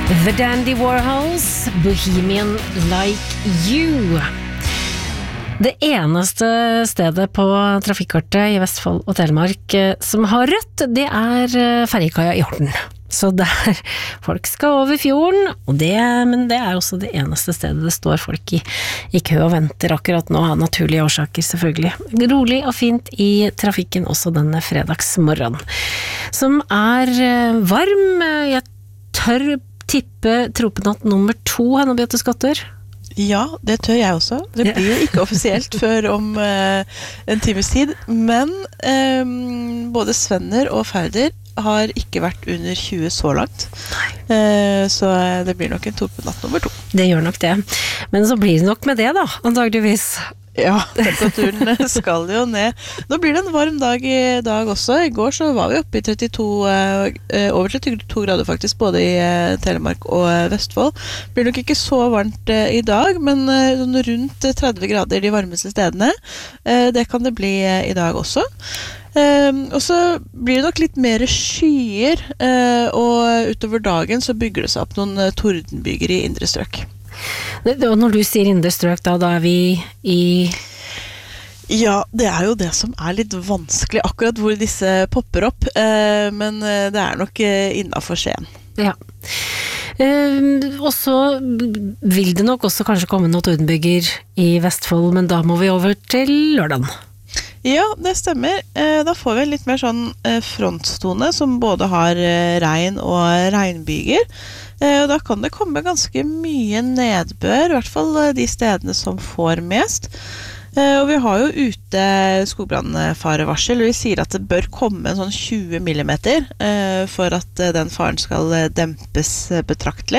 The Dandy Warhols, Bohemian Like You. Det eneste stedet på trafikkartet I Vestfold og Telemark som har rødt, det ferjekaia I Horten. Så der folk skal over fjorden, men det også det eneste stedet det står folk I kø og venter akkurat nå, av naturlige årsaker selvfølgelig. Rolig og fint I trafikken også denne fredagsmorgen, som varm. Jeg tør tippe tropenatt nummer 2, Hanne Beate Skatter. Ja, det tør jeg også. Det blir ikke offisielt før om en times tid, men både Svenner og Færder har ikke vært under 20 så langt. Så det blir nok en tropenatt nummer 2. Det gjør nok det. Men så blir det nok med det da, antageligvis. Ja, temperaturen skal jo ned. Nå blir det en varm dag I dag også. I går så var vi oppe I over 32 grader faktisk, både I Telemark og Vestfold. Det blir nok ikke så varmt I dag, men rundt 30 grader de varmeste stedene. Det kan det bli I dag også. Og så blir det nok litt mer skyer, og utover dagen så bygger det seg opp noen tordenbyger I indre strøk. Og når du sier indre strøk, da vi I... Ja, det jo det som litt vanskelig, akkurat hvor disse popper opp, men det nok innenfor Skien. Ja. Og så vil det nok også kanskje komme noen tordenbyger I Vestfold, men da må vi over til lørdagen. Ja, det stemmer. Da får vi en litt mer sånn frontstone som både har regn og regnbyger. Og da kan det komme ganske mye nedbør, I hvert fall de stedene som får mest. Og vi har jo ute skogbrannfarevarsel, og vi sier at det bør komme en sånn 20 millimeter for at den faren skal dempes betraktelig.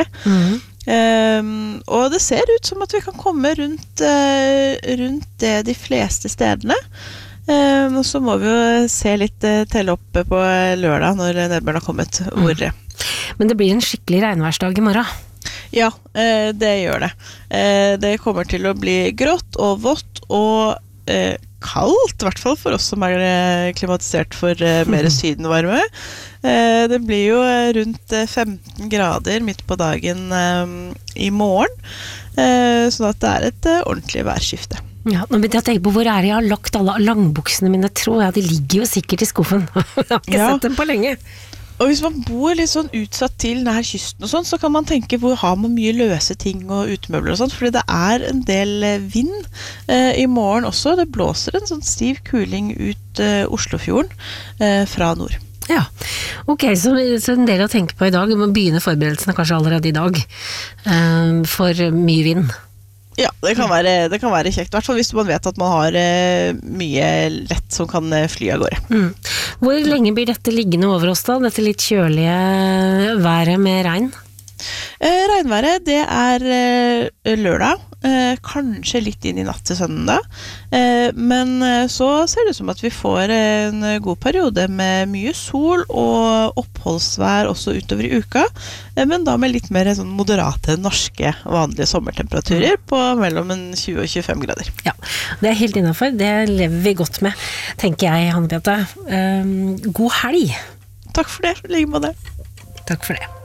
Og det ser ut som at vi kan komme rundt det de fleste stedene. Og så må vi jo se litt telle opp på lørdag når nedbøren har kommet hvor Men det blir en skikkelig regnværsdag I morgen. Ja, det gjør det. Det kommer til å bli grått og vått og kaldt, I hvert fall for oss som klimatisert for mer sydenvarme. Det blir jo rundt 15 grader midt på dagen I morgen, sånn at det et ordentlig værskifte. Ja, nå begynte jeg å tenke på hvor jeg har lagt alle langbuksene mine, tror jeg. De ligger jo sikkert I skuffen. Jeg har ikke sett dem på lenge. Og hvis man bor litt sånn utsatt til nær kysten og sånn, så kan man tenke hvor har man mye løse ting og utemøbler og sånt, fordi det en del vind I morgen også. Det blåser en sånn stiv kuling ut Oslofjorden fra nord. Ja, ok, så en del å tenke på I dag. Vi må begynne forberedelsene kanskje allerede I dag for mye vind. Ja, det kan være kjekt, I hvert fall hvis man vet at man har mye lett som kan fly av gårde. Hvor lenge blir dette liggende over oss da? Dette litt kjølige været med regn? Regnværet, det lørdag, kanskje litt inn I natt til søndag, men så ser det ut som at vi får en god periode med mye sol og oppholdsvær også utover I uka, men da med litt mer sånn moderate norske vanlige sommertemperaturer på mellom 20 og 25 grader. Ja, det helt innenfor, det lever vi godt med, tenker jeg, Hanne Beate. God helg! Takk for det, like med det. Takk for det.